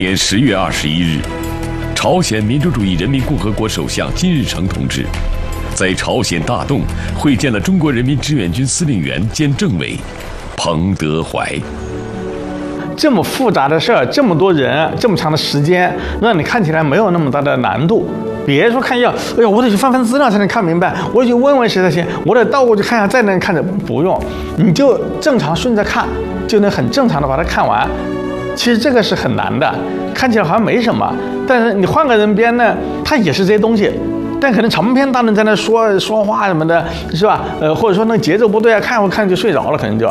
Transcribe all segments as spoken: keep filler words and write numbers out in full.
年十月二十一日，朝鲜民主主义人民共和国首相金日成同志在朝鲜大洞会见了中国人民志愿军司令员兼政委彭德怀。 这么复杂的事儿，这么多人，这么长的时间，让你看起来没有那么大的难度。别说看一下，哎呦，我得去翻翻资料才能看明白，我得去问问谁才行，我得倒过去看一下，再能看着。不用，你就正常顺着看，就能很正常的把它看完。其实这个是很难的，看起来好像没什么，但是你换个人编呢，他也是这些东西，但可能长篇大论在那说说话什么的，是吧？呃，或者说那节奏不对啊，看我看就睡着了，可能就。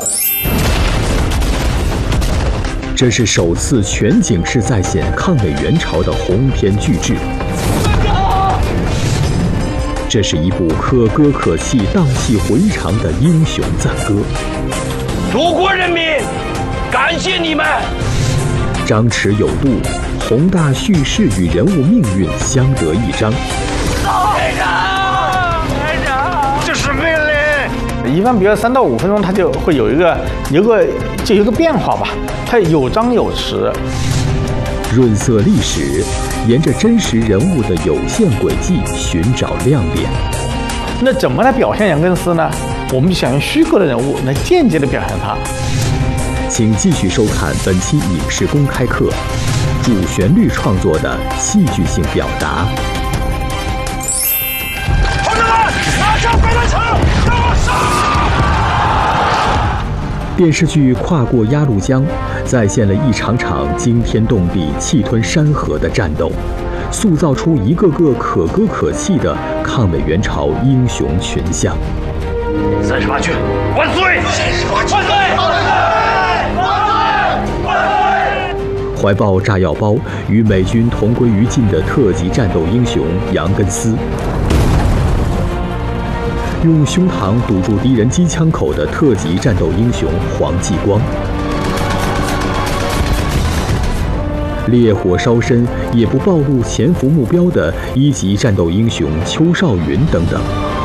这是首次全景式再现抗美援朝的鸿篇巨制。这是一部可歌可泣、荡气回肠的英雄赞歌。 祖国人民，感谢你们！ 张弛有度，宏大叙事与人物命运相得益彰。 排长，排长，这是命令。 一般比如三到五分钟，它就会有一个有个就有个变化吧，它有张有弛。 润色历史，沿着真实人物的有限轨迹寻找亮点。 那怎么来表现杨根思呢？我们就想用虚构的人物来间接的表现他。 请继续收看本期影视公开课，主旋律创作的戏剧性表达。 同志们，拿下飞弹城，给我上！ 电视剧《跨过鸭绿江》再现了一场场惊天动地、气吞山河的战斗，塑造出一个个可歌可泣的抗美援朝英雄群像。 三十八军万岁！三十八军万岁！万岁！万岁！ 怀抱炸药包与美军同归于尽的特级战斗英雄杨根思，用胸膛堵住敌人机枪口的特级战斗英雄黄继光，烈火烧身也不暴露潜伏目标的一级战斗英雄邱少云等等。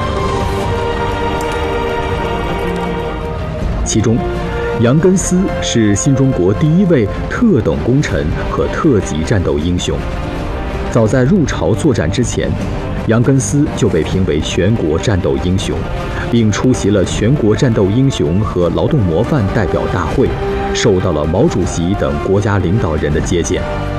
其中，杨根思是新中国第一位特等功臣和特级战斗英雄。早在入朝作战之前，杨根思就被评为全国战斗英雄，并出席了全国战斗英雄和劳动模范代表大会，受到了毛主席等国家领导人的接见。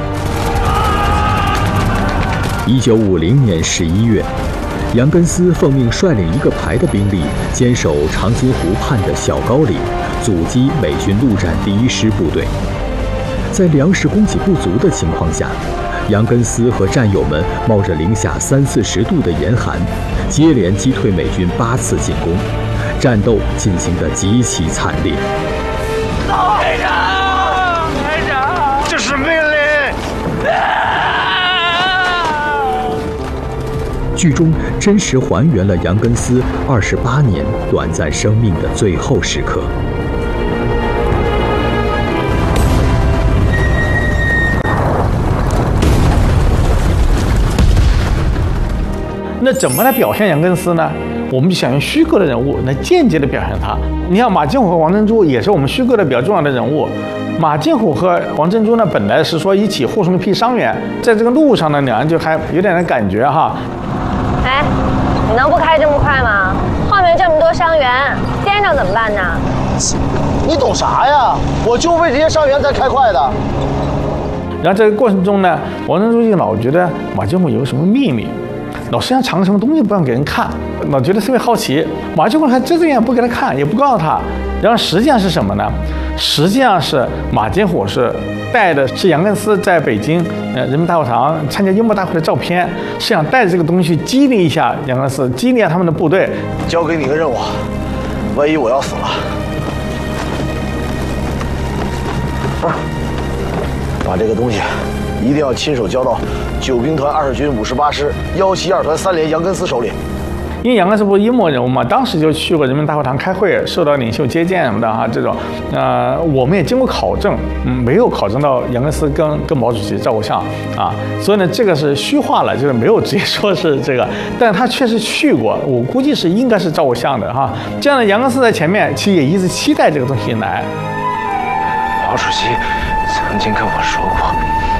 一九五零年十一月，杨根思奉命率领一个排的兵力，坚守长津湖畔的小高岭，阻击美军陆战第一师部队。在粮食供给不足的情况下，杨根思和战友们冒着零下三四十度的严寒，接连击退美军八次进攻，战斗进行得极其惨烈。 排长，排长，这是命令。 剧中真实还原了杨根思二十八年短暂生命的最后时刻。 那怎么来表现杨根思呢？我们就想用虚构的人物来间接的表现他。你像马金虎和王珍珠也是我们虚构的比较重要的人物。马金虎和王珍珠呢，本来是说一起护送一批伤员，在这个路上呢，两人就还有点点感觉哈。 哎，你能不开这么快吗？后面这么多伤员，颠着怎么办呢？ 你懂啥呀？我就为这些伤员才开快的。 然后这个过程中呢，王珍珠就老觉得马金虎有什么秘密，老身上藏什么东西不让给人看，老觉得特别好奇。马金虎还遮遮掩不给他看，也不告诉他。然后实际上是什么呢？实际上是马金虎是带的是杨根思在北京呃人民大会堂参加英博大会的照片，是想带着这个东西去激励一下杨根思，激励一下他们的部队。 交给你个任务，万一我要死了，啊，把这个东西一定要亲手交到九兵团二十军五十八师幺七二团三连杨根思手里。 因为杨根思不是英模人物嘛，当时就去过人民大会堂开会，受到领袖接见什么的哈，这种，呃，我们也经过考证，嗯，没有考证到杨根思跟跟毛主席照过相啊，所以呢，这个是虚化了，就是没有直接说是这个，但他确实去过，我估计是应该是照过相的哈。这样的杨根思在前面，其实也一直期待这个东西来。 毛主席曾经跟我说过。